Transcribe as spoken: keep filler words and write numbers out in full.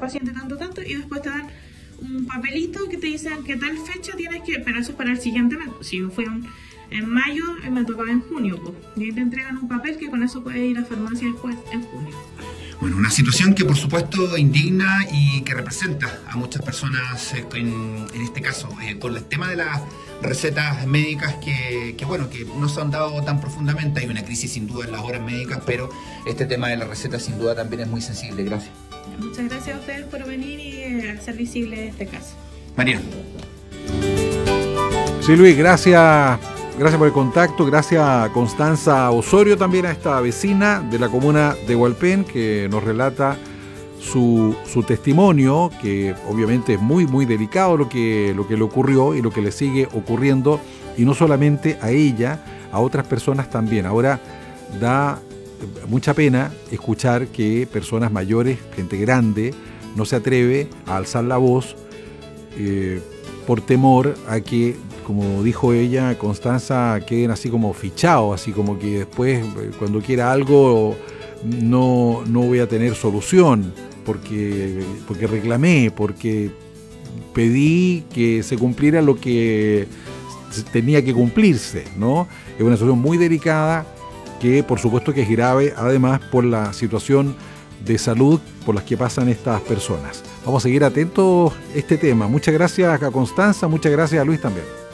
paciente tanto, tanto, y después te dan un papelito que te dicen que tal fecha tienes que, pero eso es para el siguiente mes. Si yo fui en, en mayo, me tocaba en junio, pues, y ahí te entregan un papel que con eso puedes ir a farmacia después en junio. Bueno, una situación que por supuesto indigna y que representa a muchas personas en, en este caso, eh, con el tema de las recetas médicas que, que, bueno, que no se han dado tan profundamente. Hay una crisis sin duda en las horas médicas, pero este tema de las recetas sin duda también es muy sensible. Gracias. Muchas gracias a ustedes por venir y eh, hacer visible este caso. María. Sí, Luis, gracias. Gracias por el contacto, gracias a Constanza Osorio, también a esta vecina de la comuna de Hualpén, que nos relata su, su testimonio, que obviamente es muy, muy delicado lo que, lo que le ocurrió y lo que le sigue ocurriendo, y no solamente a ella, a otras personas también. Ahora da mucha pena escuchar que personas mayores, gente grande, no se atreve a alzar la voz eh, por temor a que, como dijo ella, Constanza, queden así como fichados, así como que después, cuando quiera algo, no, no voy a tener solución, porque, porque reclamé, porque pedí que se cumpliera lo que tenía que cumplirse, ¿no? Es una situación muy delicada, que por supuesto que es grave, además por la situación de salud por las que pasan estas personas. Vamos a seguir atentos a este tema. Muchas gracias a Constanza, muchas gracias a Luis también.